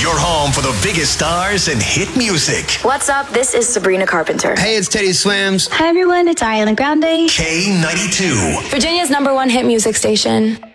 Your home for the biggest stars and hit music. What's up? This is Sabrina Carpenter. Hey, it's Teddy Swims. Hi everyone, it's Ariana Grande. K92. Virginia's #1 hit music station.